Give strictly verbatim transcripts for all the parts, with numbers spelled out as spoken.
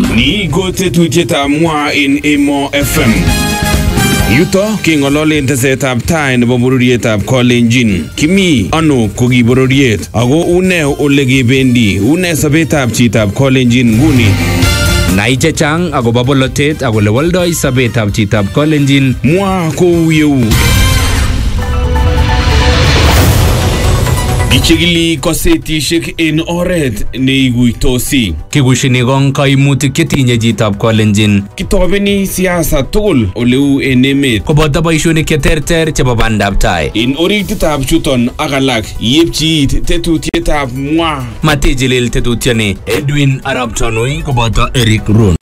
Ni ko tetutietab mwa en Emo F M. Yuto keng'ololen tesetab tai nebo bororietab Kalenjin. Kimi ano ko ki bororiet ako une ole kebendi, une sobetab chitab Kalenjin nguni. Nai chechang akobo bolotet ak ole woldoi sobetab chitab Kalenjin. Mwa kou yeu. Ichigili kosetishek en oret neiguitosi. Kikushini kong kaimutik chetinye chitab Kalenjin. Kitobeni siasa tugul oleu en emet. Koboto boishonik cheterter chebo bandab tai. En orititab chuton ak alak yepchi it tetutietab mwa. Matijilil tetutioni Edwin Arap Tanui koboto Eric Rono.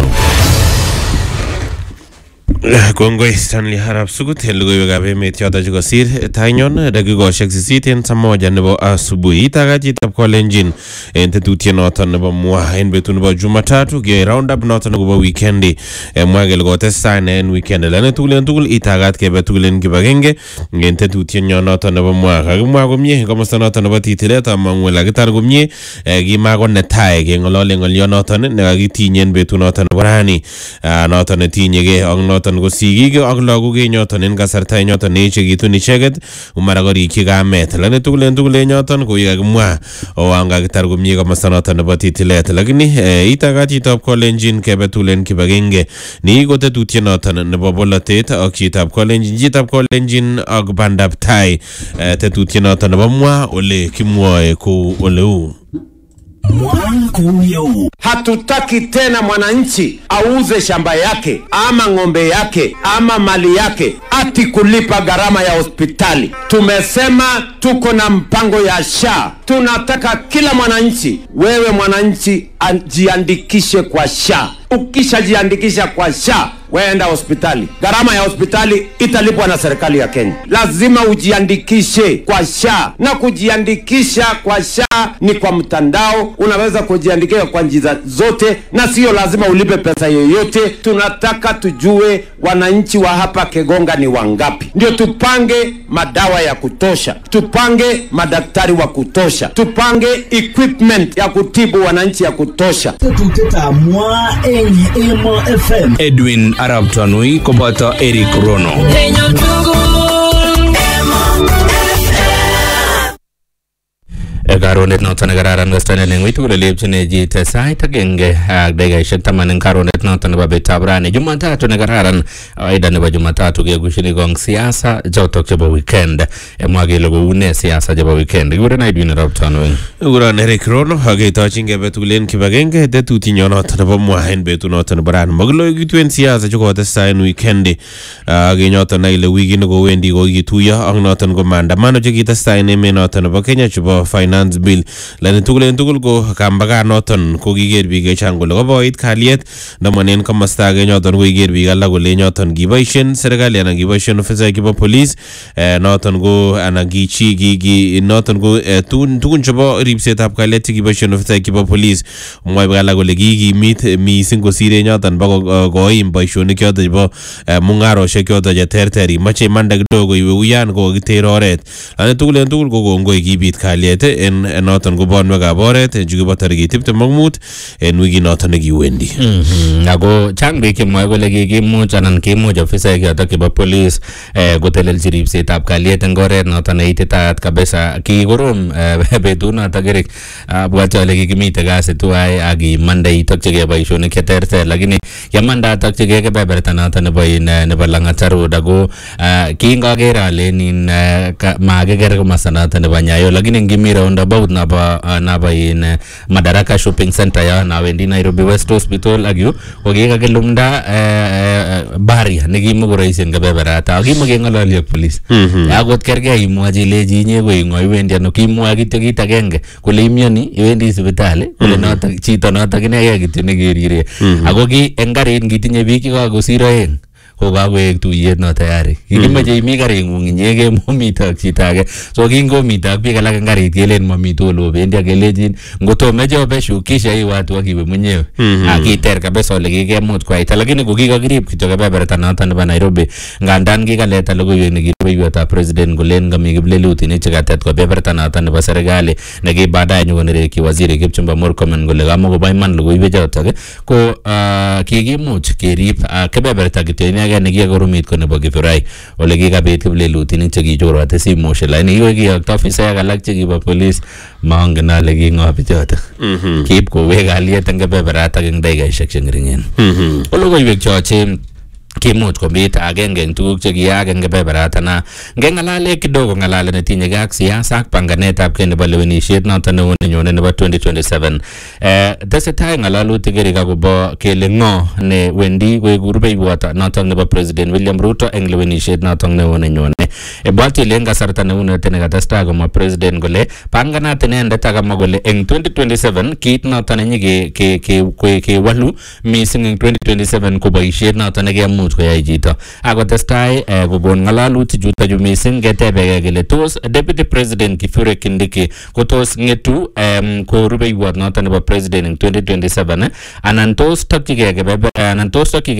Kongoi Stanley Arap Sugut en logoiwekab emet choto chekosir tainyon dakikoshek sisit en saa moja nebo asubuhi. Itakat chitab Kalenjin en tetutiet noton nebo mwa en betut nebo Jumatatu ke round up noton nebo weekendi. Mwa kele kotestai en weekend lane tugul en tugul itakat kebe tugul en kibagenge en tetutiet nyon noton nebo mwa. Kakimwa komie komosta noton nebo titilet amang'u lakitar komie kimako netai keng'olole ng'olyo noton nekakitinye en betut noton nebo rani noton netinyegei ak noton ko sigik ak lagok nyoton en kasarta nyoton neechekitun icheket umara korikyi kamet lane tugul en tugul nyoton ko yekakimwa owanga kitar komie komosta noton nebo titilet lakini itakat chitab Kalenjin kebe tugul en kibagenge ni ko tetutiet noton nebo bolotet ak chitab Kalenjin chitab Kalenjin ak bandab tai tetutiet noton nebo mwa ole kimwoe ko oleu. Hatutaki tena mwananchi auze shamba yake ama ng'ombe yake ama mali yake ati kulipa gharama ya hospitali. Tumesema tuko na mpango ya S H A. Tunataka kila mwananchi, wewe mwananchi, jiandikishe kwa S H A. Ukisha jiandikisha kwa S H A, weenda hospitali. Gharama ya hospitali italipwa na serikali ya Kenya. Lazima ujiandikishe kwa S H A. Na kujiandikisha kwa S H A ni kwa mtandao. Unaweza kujiandikisha kwa njia zote na sio lazima ulipe pesa yoyote. Tunataka tujue wananchi wa hapa Kegonga ni wangapi. Ndio tupange madawa ya kutosha. Tupange madaktari wa kutosha. Tupange equipment ya kutibu wananchi ya kutosha. Tetuteta mwa en Emo F M. Edwin Arap Tanui koboto Eric Rono. Karonet noton nekararan Western en witu kule lepchine jite sait agenge ak dakikaishek taman en karonet noton nebo betab rani Jumatatu nekararan aida nebo Jumatatu kekushini kong siasa chotok chebo weekend emwa kele koune siasa chebo weekend kikuren Edwin Arap Tanui kikuren Eric Rono aketochin kebe tugul en kibagenge tetutienyo noton nebo mwa en betut noton nebo rani makiloikitu en siasa chekotestai en weekend akenyoton ile wiki nekowendi kokituyo ak noton ko maandamano chekitestai en emet noton nebo Kenya chebo finance bill lani tugul en tugul ko kambaga noton ko kiker biik chechang kole koboit kalyet ndamonen komosta age nyoton ko kiker biik alak kole nyoton kiboisien serikali anan kiboisien ofisaek chebo police noton ko anan kichi ki noton ko tugun chebo ripsetab kalyet chekiboisien ofisaek chebo police mwoe biik alak kole kikimit mising kosire nyoton bo koim boisionik choton chebo mung'aroshek choton cheterter imache imande kidogo iwe uyan ko kiter oret lani tugul en tugul ko kongoi kibit kalyet en noton ko bonwekab oret en chukibo tarikit tiptem ak mut en wikit noton nekiwendi. Ako chang biik chemwoe kole kikimuch anan kimuch ofisaek chotok chebo police kotelelchi ripsetab kalyet en oret noton neititaat kabisa. Kikorom betut notok Eric abwati ale kikimite kasi tuwai ak kimande itokchigei boisionik cheterter lakini yamanda atokchigei kebeberta noton nebo nebo Lang'ata Road ako kingoker ale nin makiker komosta noton nebo Nyayo lakini ngimi roundabout nabo nabo in Madaraka Shopping Center ya nawendi Nairobi West Hospital ak yu kokikakilumda baria nekimokoroisen kebeberata akimokeng'ololi ak police akot kergei imwochi ilechi inye ko ing'o iwendi ano kimwoe kityo kit agenge kole imyoni iwendi sipitali kole notok chito notok inegei kityo nekerire ako ki en karit ngitinye biik chekakosir oeng ko kakoek tuyet no tayari kikimeche imi karing'ung inyegei momito ak chito age so kingomito ak biik alak en karit kelen mamito ole obendi ak kelechin ngotomeche obeshu kisha iwatu akiwe mwenyewe akiter kabisa ole kikemuch kwaita lakini kokikakirib kityo kebeberta noton nebo Nairobi ngandan kikaleta logoiwek rubeiwotab president kolen kami kiplelutinik chekatet kobeberta noton nebo serikali neki baadaye nyokonereki waziri Kipchumba Murkomen kole kamakobo iman logoiwechotok ko kikimuch kerib kebeberta kityo inegei nekikoromit ko nebo Githurai ole kikabit kiplelutinik chekichorote simoshek lakini iwe kiyokto ofisaek alak chekibo police maangen ale king'o bichotok kiib kowek kalyet eng kebeberatak eng dakikaishek cheng'ering'en ko logoiwek choche kimuch kobit agenge eng tuguk chekiyaak eng kebeberatana ngeng'alale kidogo ng'alale netinyegei ak siasa ak panganetab kei nebo lewenisiet noto neo nenyone nebo twenty twenty-seven eh tesetai ng'alalutik kerik akobo kele ng'o ne wendi koeku rubeiwot noto nebo President William Ruto eng lewenisiet noto neo nenyone ebwati ile eng kasarta neunoto nekatestai komwa president kole panganat inendet akamwa kole eng twenty twenty-seven kit noto nenyike ke ke kewalu mising eng twenty twenty-seven ko boisiet noto nekemuch koyai chito akotestai kokon ng'alalutik chuto chu mising ketebegei kele tos deputy president Kithure Kindiki ko tos ng'etu ko rubeiwot noto nebo president eng twenty twenty-seven anan tos tokyigei anan tos tokyigei